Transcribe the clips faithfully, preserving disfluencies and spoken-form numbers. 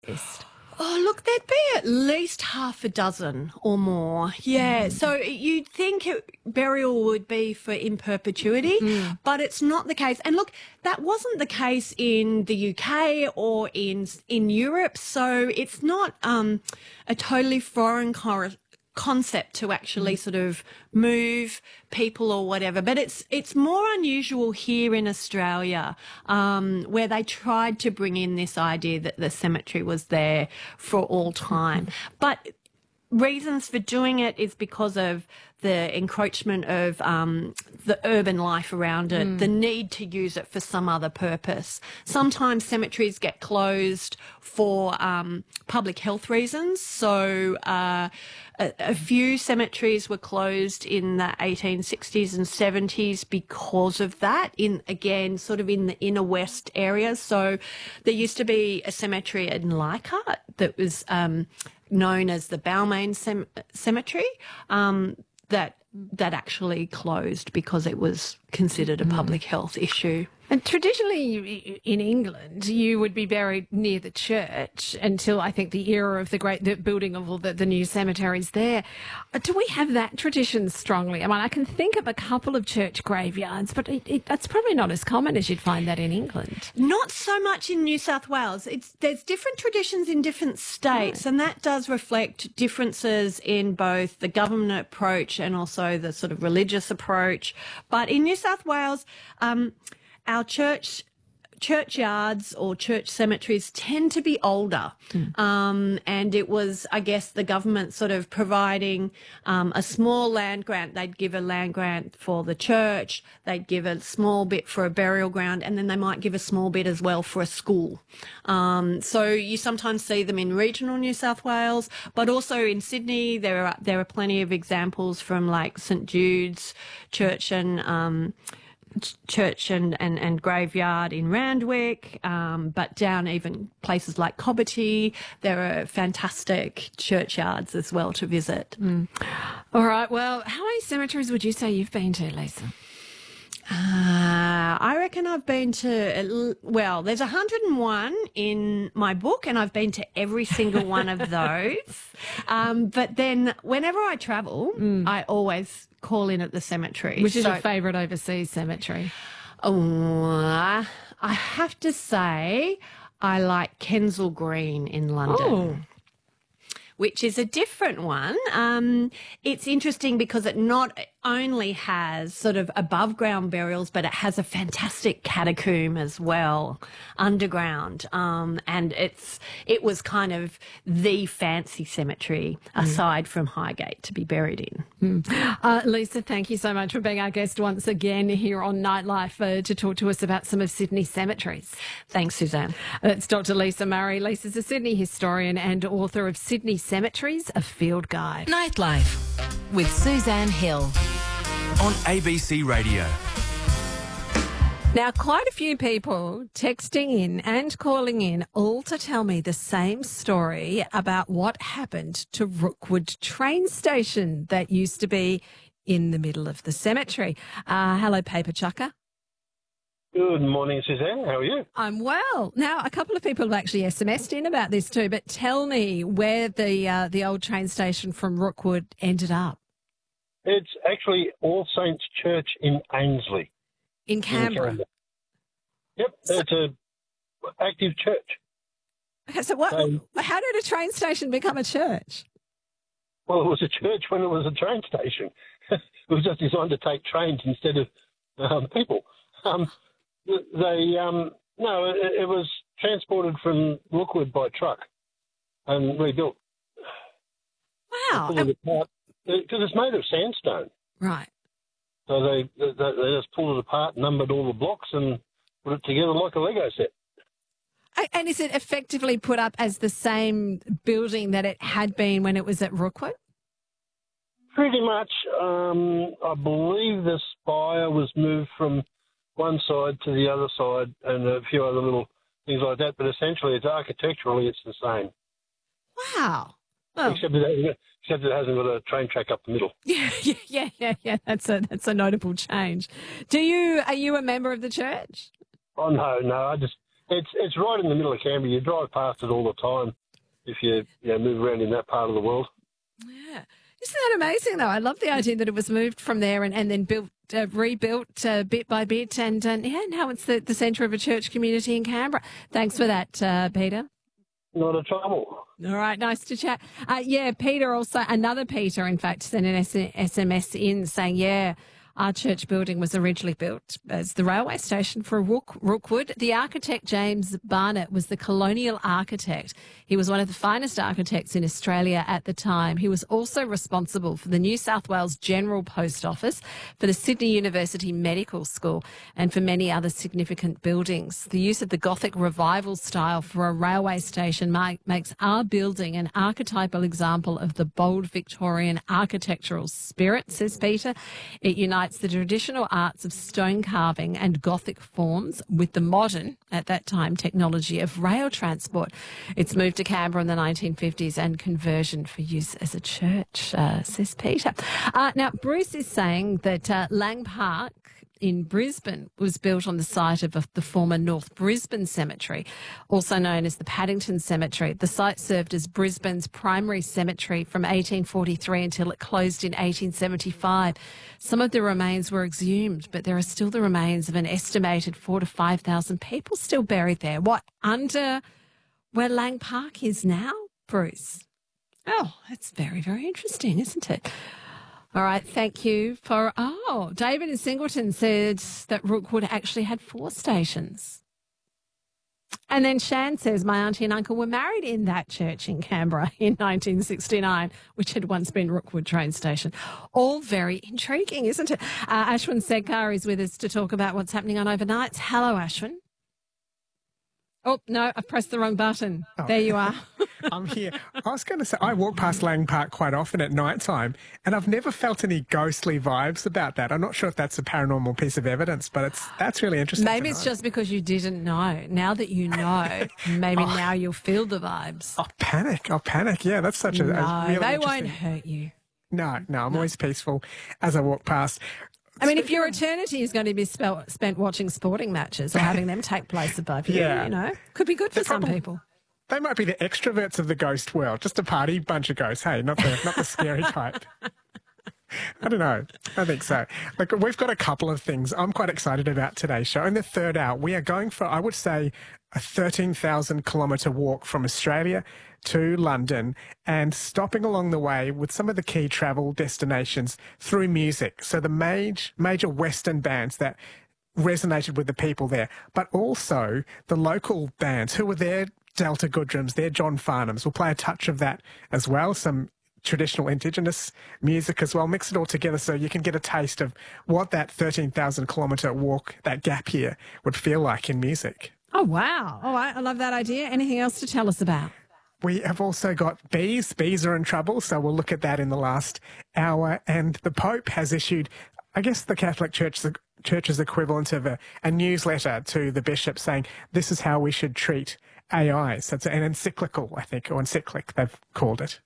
list? Oh, look, there'd be at least half a dozen or more. Yeah. Mm. So you'd think it, burial would be for in perpetuity, mm. but it's not the case. And look, that wasn't the case in the U K or in in Europe. So it's not um, a totally foreign cor- concept to actually sort of move people or whatever, but it's it's more unusual here in Australia, um, where they tried to bring in this idea that the cemetery was there for all time. But reasons for doing it is because of the encroachment of um, the urban life around it, mm. the need to use it for some other purpose. Sometimes cemeteries get closed for um, public health reasons. So uh, a, a few cemeteries were closed in the eighteen sixties and seventies because of that, in again, sort of in the inner west areas. So there used to be a cemetery in Leichhardt that was um, known as the Balmain Cem- Cemetery, um, that that actually closed because it was considered a public health issue. And traditionally in England, you would be buried near the church until I think the era of the great the building of all the, the new cemeteries there. Do we have that tradition strongly? I mean, I can think of a couple of church graveyards, but it, it, that's probably not as common as you'd find that in England. Not so much in New South Wales. It's there's different traditions in different states, right. And that does reflect differences in both the government approach and also the sort of religious approach. But in New South Wales, um, our church churchyards or church cemeteries tend to be older. Mm. Um, and it was, I guess, the government sort of providing um, a small land grant. They'd give a land grant for the church, they'd give a small bit for a burial ground, and then they might give a small bit as well for a school. Um, so you sometimes see them in regional New South Wales, but also in Sydney there are, there are plenty of examples from like St Jude's Church and um, church and, and, and graveyard in Randwick, um, but down even places like Cobbitty, there are fantastic churchyards as well to visit. Mm. All right, well, how many cemeteries would you say you've been to, Lisa? Uh, I reckon I've been to, well, there's one hundred and one in my book, and I've been to every single one of those. Um, but then whenever I travel, mm. I always call in at the cemetery. Which is so, your favourite overseas cemetery? Oh, I have to say I like Kensal Green in London. Oh. Which is a different one. Um, it's interesting because it not only has sort of above ground burials, but it has a fantastic catacomb as well, underground. Um, and it's it was kind of the fancy cemetery mm. aside from Highgate to be buried in. Mm. Uh, Lisa, thank you so much for being our guest once again here on Nightlife uh, to talk to us about some of Sydney's cemeteries. Thanks, Suzanne. It's Doctor Lisa Murray. Lisa's a Sydney historian and author of Sydney Cemeteries, a Field Guide. Nightlife with Suzanne Hill on A B C Radio. Now, quite a few people texting in and calling in all to tell me the same story about what happened to Rookwood train station that used to be in the middle of the cemetery. Uh, hello, Paper Chucker. Good morning, Suzanne. How are you? I'm well. Now, a couple of people have actually S M S'd in about this too, but tell me where the uh, the old train station from Rookwood ended up. It's actually All Saints Church in Ainslie. In Canberra? In Canberra. Yep, so, it's a active church. Okay, so what? So, how did a train station become a church? Well, it was a church when it was a train station. It was just designed to take trains instead of um, people. Um, they um, no, it, it was transported from Rookwood by truck and rebuilt. Wow! Because it's made of sandstone. Right. So they, they they just pulled it apart, numbered all the blocks, and put it together like a Lego set. And is it effectively put up as the same building that it had been when it was at Rookwood? Pretty much. Um, I believe the spire was moved from one side to the other side and a few other little things like that, but essentially it's architecturally it's the same. Wow. Oh. Except, it, except it hasn't got a train track up the middle. Yeah, yeah, yeah, yeah, yeah. That's a that's a notable change. Do you are you a member of the church? Oh no, no. I just it's it's right in the middle of Canberra. You drive past it all the time if you, you know, move around in that part of the world. Yeah. Isn't that amazing, though? I love the idea that it was moved from there and, and then built, uh, rebuilt uh, bit by bit. And, uh, yeah, now it's the, the centre of a church community in Canberra. Thanks for that, uh, Peter. Not a trouble. All right, nice to chat. Uh, yeah, Peter also, another Peter, in fact, sent an S M S in saying, yeah, our church building was originally built as the railway station for Rook, Rookwood. The architect, James Barnett, was the colonial architect. He was one of the finest architects in Australia at the time. He was also responsible for the New South Wales General Post Office, for the Sydney University Medical School, and for many other significant buildings. The use of the Gothic revival style for a railway station makes our building an archetypal example of the bold Victorian architectural spirit, says Peter. It unites the traditional arts of stone carving and Gothic forms with the modern, at that time, technology of rail transport. It's moved to Canberra in the nineteen fifties and conversion for use as a church, uh, says Peter. Uh, now, Bruce is saying that uh, Lang Park in Brisbane was built on the site of the former North Brisbane Cemetery, also known as the Paddington Cemetery. The site served as Brisbane's primary cemetery from eighteen forty-three until it closed in eighteen seventy-five. Some of the remains were exhumed, but there are still the remains of an estimated four to five thousand people still buried there. What, under where Lang Park is now, Bruce? Oh, that's very, very interesting, isn't it? All right, thank you for... Oh, David in Singleton said that Rookwood actually had four stations. And then Shan says, my auntie and uncle were married in that church in Canberra in nineteen sixty-nine, which had once been Rookwood train station. All very intriguing, isn't it? Uh, Ashwin Sedkar is with us to talk about what's happening on overnights. Hello, Ashwin. Oh, no, I've pressed the wrong button. Oh. There you are. I'm here. I was going to say, I walk past Lang Park quite often at night time, and I've never felt any ghostly vibes about that. I'm not sure if that's a paranormal piece of evidence, but it's that's really interesting. Maybe it's just because you didn't know. Now that you know, maybe oh. now you'll feel the vibes. I'll panic. I'll panic. Yeah, that's such a, no, a really they interesting... won't hurt you. No, no, I'm no. always peaceful as I walk past. I mean, if your eternity is going to be spelt, spent watching sporting matches or having them take place above you, yeah. you know, could be good for some people. They might be the extroverts of the ghost world, just a party bunch of ghosts. Hey, not the not the scary type. I don't know. I think so. Like, we've got a couple of things I'm quite excited about today's show. In the third hour, we are going for, I would say, a thirteen thousand kilometre walk from Australia to London and stopping along the way with some of the key travel destinations through music. So the major, major Western bands that resonated with the people there, but also the local bands who were there, Delta Goodrums, their John Farnhams. We'll play a touch of that as well, some traditional Indigenous music as well, mix it all together so you can get a taste of what that thirteen thousand kilometre walk, that gap year, would feel like in music. Oh, wow. All right, I love that idea. Anything else to tell us about? We have also got bees. Bees are in trouble, so we'll look at that in the last hour. And the Pope has issued, I guess, the Catholic Church, the Church's equivalent of a, a newsletter to the bishops saying this is how we should treat A I. So it's an encyclical, I think, or encyclic, they've called it.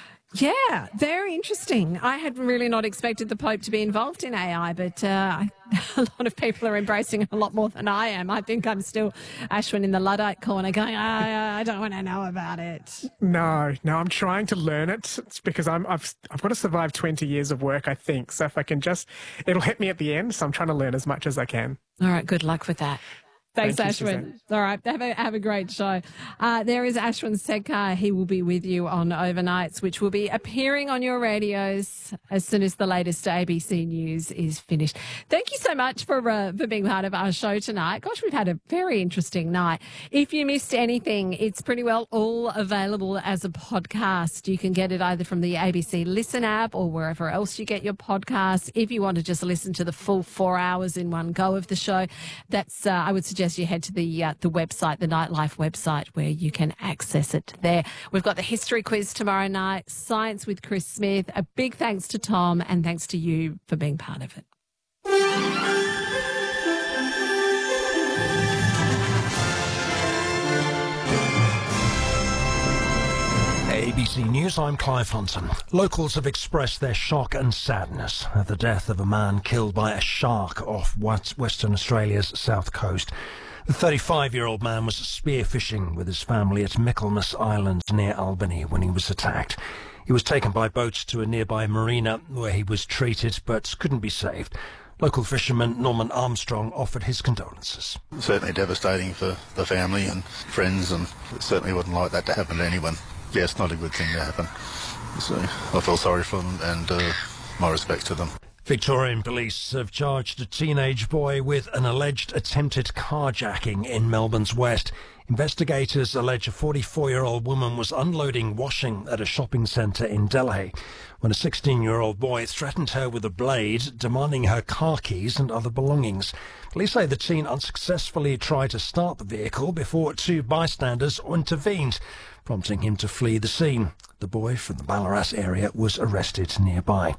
Yeah, very interesting. I had really not expected the Pope to be involved in A I, but uh, a lot of people are embracing it a lot more than I am. I think I'm still Ashwin in the Luddite corner going, I, I don't want to know about it. No, no, I'm trying to learn it. It's because I'm, I've, I've got to survive twenty years of work, I think. So if I can just, it'll hit me at the end. So I'm trying to learn as much as I can. All right, good luck with that. Thanks, Thank you, Ashwin. Suzanne. All right, have a, have a great show. Uh, there is Ashwin Sedkar. He will be with you on Overnights, which will be appearing on your radios as soon as the latest A B C News is finished. Thank you so much for uh, for being part of our show tonight. Gosh, we've had a very interesting night. If you missed anything, it's pretty well all available as a podcast. You can get it either from the A B C Listen app or wherever else you get your podcasts. If you want to just listen to the full four hours in one go of the show, that's uh, I would suggest you head to the uh, the website, the Nightlife website, where you can access it there. We've got the history quiz tomorrow night, Science with Chris Smith. A big thanks to Tom and thanks to you for being part of it. A B C News, I'm Clive Hunton. Locals have expressed their shock and sadness at the death of a man killed by a shark off Western Australia's south coast. The thirty-five-year-old man was spearfishing with his family at Michaelmas Island near Albany when he was attacked. He was taken by boat to a nearby marina where he was treated but couldn't be saved. Local fisherman Norman Armstrong offered his condolences. Certainly devastating for the family and friends, and certainly wouldn't like that to happen to anyone. Yeah, it's not a good thing to happen. So I feel sorry for them, and uh, my respects to them. Victorian police have charged a teenage boy with an alleged attempted carjacking in Melbourne's west. Investigators allege a forty-four-year-old woman was unloading washing at a shopping centre in Delhi when a sixteen-year-old boy threatened her with a blade, demanding her car keys and other belongings. Police say the teen unsuccessfully tried to start the vehicle before two bystanders intervened, prompting him to flee the scene. The boy from the Ballarat area was arrested nearby.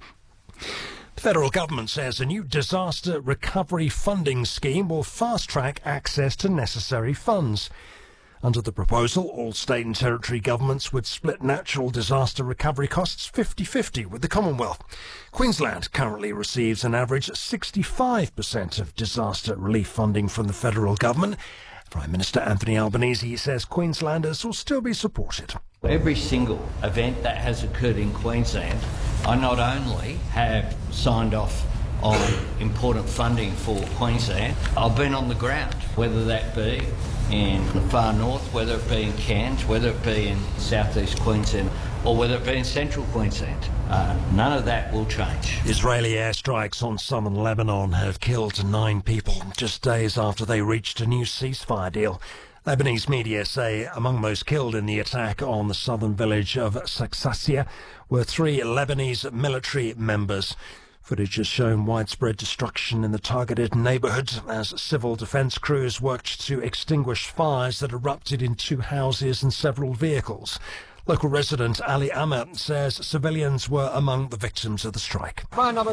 The federal government says a new disaster recovery funding scheme will fast-track access to necessary funds. Under the proposal, all state and territory governments would split natural disaster recovery costs fifty-fifty with the Commonwealth. Queensland currently receives an average sixty-five percent of disaster relief funding from the federal government. Prime Minister Anthony Albanese says Queenslanders will still be supported. Every single event that has occurred in Queensland, I not only have signed off on important funding for Queensland, I've been on the ground, whether that be in the far north, whether it be in Cairns, whether it be in southeast Queensland, or whether it be in central Queensland. Uh, none of that will change. Israeli airstrikes on southern Lebanon have killed nine people just days after they reached a new ceasefire deal. Lebanese media say among those killed in the attack on the southern village of Saksassia were three Lebanese military members. Footage has shown widespread destruction in the targeted neighbourhood as civil defence crews worked to extinguish fires that erupted in two houses and several vehicles. Local resident Ali Ahmed says civilians were among the victims of the strike.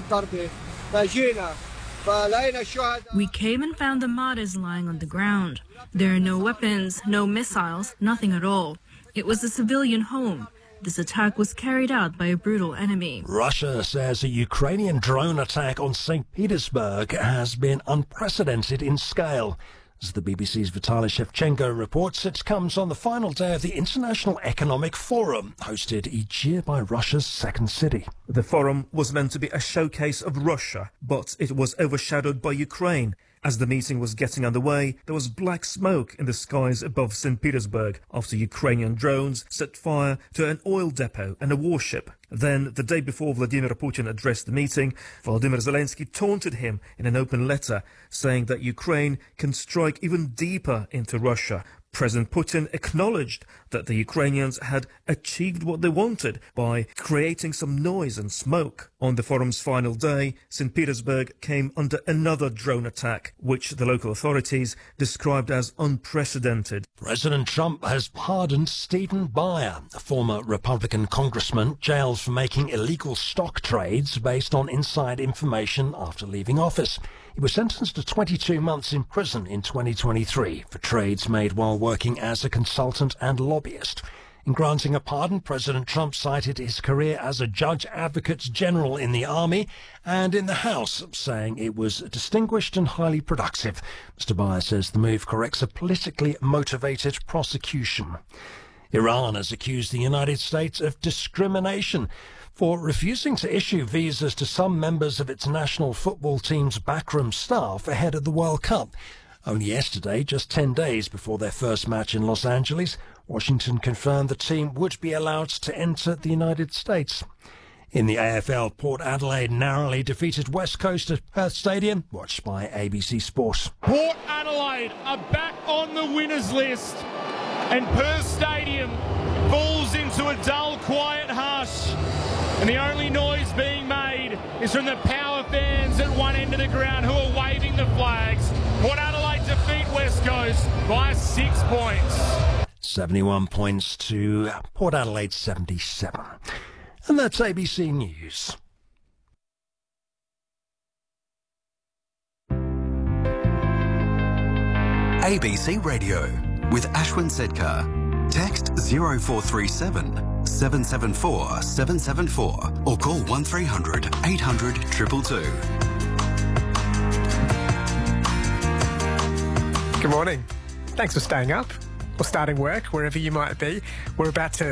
We came and found the martyrs lying on the ground. There are no weapons, no missiles, nothing at all. It was a civilian home. This attack was carried out by a brutal enemy. Russia says a Ukrainian drone attack on Saint Petersburg has been unprecedented in scale. As the B B C's Vitaly Shevchenko reports, it comes on the final day of the International Economic Forum, hosted each year by Russia's second city. The forum was meant to be a showcase of Russia, but it was overshadowed by Ukraine. As the meeting was getting underway, there was black smoke in the skies above Saint Petersburg after Ukrainian drones set fire to an oil depot and a warship. Then, the day before Vladimir Putin addressed the meeting, Volodymyr Zelensky taunted him in an open letter, saying that Ukraine can strike even deeper into Russia. President Putin acknowledged that the Ukrainians had achieved what they wanted by creating some noise and smoke. On the forum's final day, Saint Petersburg came under another drone attack, which the local authorities described as unprecedented. President Trump has pardoned Stephen Breyer, a former Republican congressman jailed for making illegal stock trades based on inside information after leaving office. He was sentenced to twenty-two months in prison in twenty twenty-three for trades made while working as a consultant and lobbyist. In granting a pardon, President Trump cited his career as a judge advocate general in the army and in the House, saying it was distinguished and highly productive. Mister Breyer says the move corrects a politically motivated prosecution. Iran has accused the United States of discrimination for refusing to issue visas to some members of its national football team's backroom staff ahead of the World Cup. Only yesterday, just ten days before their first match in Los Angeles, Washington confirmed the team would be allowed to enter the United States. In the A F L, Port Adelaide narrowly defeated West Coast at Perth Stadium, watched by A B C Sport. Port Adelaide are back on the winners list, and Perth Stadium falls into a dull, quiet hush. And the only noise being made is from the Power fans at one end of the ground who are waving the flags. Port Adelaide defeat West Coast by six points. seventy-one points to Port Adelaide seventy-seven. And that's A B C News. A B C Radio with Ashwin Sedkar. Text zero four three seven, seven seven four, seven seven four or call one three hundred, eight hundred, two two two. Good morning. Thanks for staying up or starting work, wherever you might be. We're about to